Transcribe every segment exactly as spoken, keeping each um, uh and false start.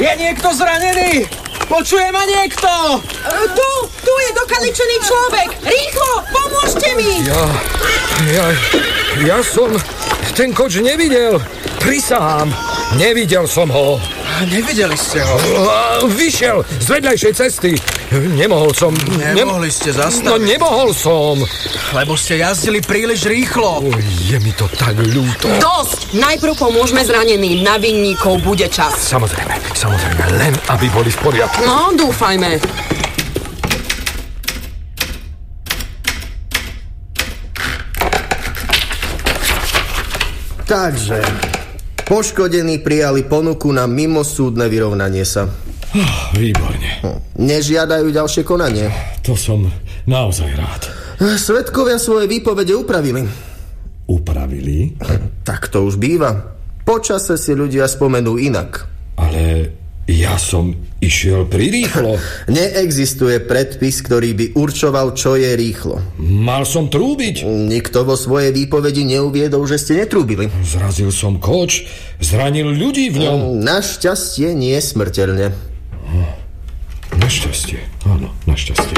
Je niekto zranený? Počuje ma niekto? Uh, tu, tu je dokaličený človek. Rýchlo, pomôžte mi. Ja, ja, ja som ten koč nevidel. Prisahám, nevidel som ho. Nevideli ste ho? Vyšiel z vedľajšej cesty. Nemohol som... Nemohli ne... ste zastaviť? No nemohol som. Lebo ste jazdili príliš rýchlo. Uj, je mi to tak ľúto. Dosť! Najprv pomôžme zraneným. Na vinníkov bude čas. Samozrejme, samozrejme. Len aby boli v poriadku. No, dúfajme. Takže... Poškodení prijali ponuku na mimosúdne vyrovnanie sa. Oh, výborne. Nežiadajú ďalšie konanie. To som naozaj rád. Svedkovia svoje výpovede upravili. Upravili? Tak to už býva. Počase si ľudia spomenú inak. Ale ja som išiel prirýchlo. Neexistuje predpis, ktorý by určoval, čo je rýchlo. Mal som trúbiť. Nikto vo svojej výpovedi neuviedol, že ste netrúbili. Zrazil som koč, zranil ľudí v ňom. Našťastie nie smrteľne. Našťastie, áno, našťastie.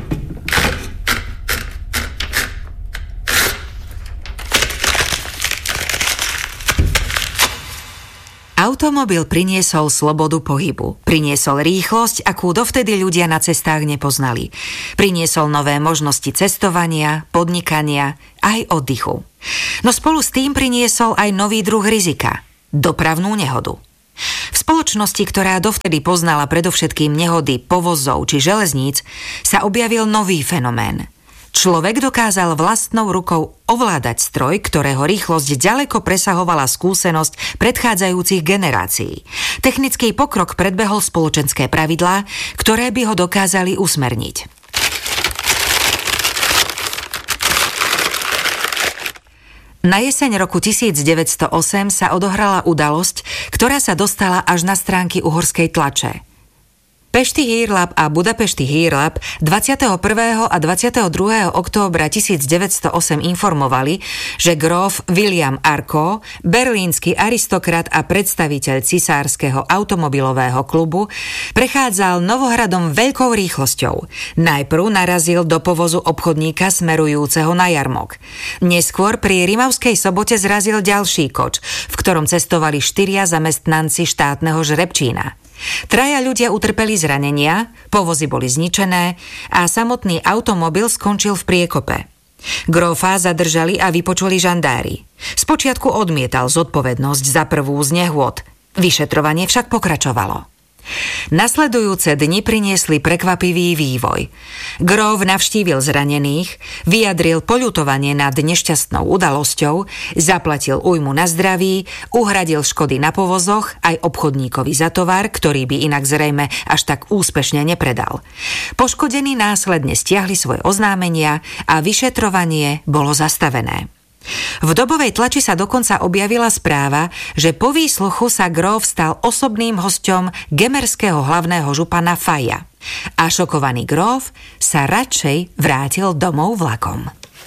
Automobil priniesol slobodu pohybu. Priniesol rýchlosť, akú dovtedy ľudia na cestách nepoznali. Priniesol nové možnosti cestovania, podnikania, aj oddychu. No spolu s tým priniesol aj nový druh rizika – dopravnú nehodu. V spoločnosti, ktorá dovtedy poznala predovšetkým nehody povozov či železníc, sa objavil nový fenomén. Človek dokázal vlastnou rukou ovládať stroj, ktorého rýchlosť ďaleko presahovala skúsenosť predchádzajúcich generácií. Technický pokrok predbehol spoločenské pravidlá, ktoré by ho dokázali usmerniť. Na jeseň roku devätnásťstoosem sa odohrala udalosť, ktorá sa dostala až na stránky uhorskej tlače. Pešty Hírlap a Budapešti Hírlap dvadsiateho prvého a dvadsiateho druhého októbra devätnásťstoosem informovali, že gróf William Arko, berlínsky aristokrat a predstaviteľ cisárskeho automobilového klubu, prechádzal Novohradom veľkou rýchlosťou. Najprv narazil do povozu obchodníka smerujúceho na jarmok. Neskôr pri Rimavskej Sobote zrazil ďalší koč, v ktorom cestovali štyria zamestnanci štátneho žrebčína. Traja ľudia utrpeli zranenia, povozy boli zničené a samotný automobil skončil v priekope. Grófa zadržali a vypočuli žandári. Spočiatku odmietal zodpovednosť za prvú z nehôd. Vyšetrovanie však pokračovalo. Nasledujúce dni priniesli prekvapivý vývoj. Gróf navštívil zranených, vyjadril poľutovanie nad nešťastnou udalosťou, zaplatil újmu na zdraví, uhradil škody na povozoch aj obchodníkovi za tovar, ktorý by inak zrejme až tak úspešne nepredal. Poškodení následne stiahli svoje oznámenia a vyšetrovanie bolo zastavené. V dobovej tlači sa dokonca objavila správa, že po výsluchu sa gróf stal osobným hosťom gemerského hlavného župana Faja. A šokovaný gróf sa radšej vrátil domov vlakom.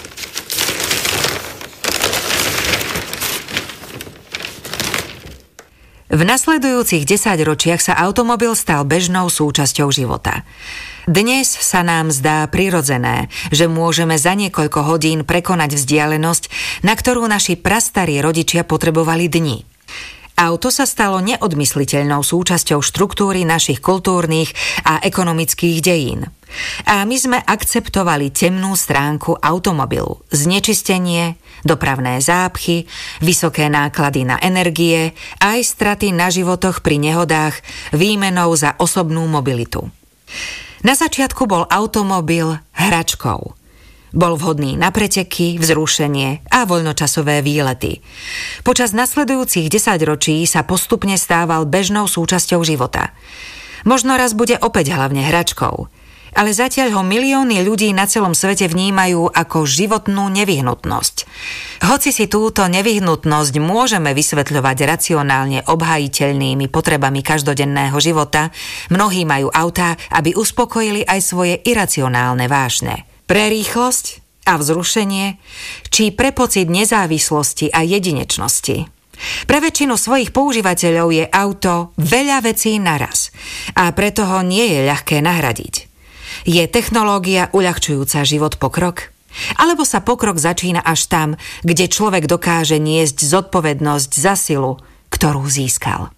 V nasledujúcich desaťročiach sa automobil stal bežnou súčasťou života. Dnes sa nám zdá prirodzené, že môžeme za niekoľko hodín prekonať vzdialenosť, na ktorú naši prastarí rodičia potrebovali dni. Auto sa stalo neodmysliteľnou súčasťou štruktúry našich kultúrnych a ekonomických dejín. A my sme akceptovali temnú stránku automobilu. Znečistenie, dopravné zápchy, vysoké náklady na energie, aj straty na životoch pri nehodách výmenou za osobnú mobilitu. Na začiatku bol automobil hračkou. Bol vhodný na preteky, vzrušenie a voľnočasové výlety. Počas nasledujúcich desaťročí sa postupne stával bežnou súčasťou života. Možno raz bude opäť hlavne hračkou, ale zatiaľ ho milióny ľudí na celom svete vnímajú ako životnú nevyhnutnosť. Hoci si túto nevyhnutnosť môžeme vysvetľovať racionálne obhajiteľnými potrebami každodenného života, mnohí majú autá, aby uspokojili aj svoje iracionálne vášne. Pre rýchlosť a vzrušenie, či pre pocit nezávislosti a jedinečnosti. Pre väčšinu svojich používateľov je auto veľa vecí naraz a preto ho nie je ľahké nahradiť. Je technológia uľahčujúca život pokrok? Alebo sa pokrok začína až tam, kde človek dokáže niesť zodpovednosť za silu, ktorú získal?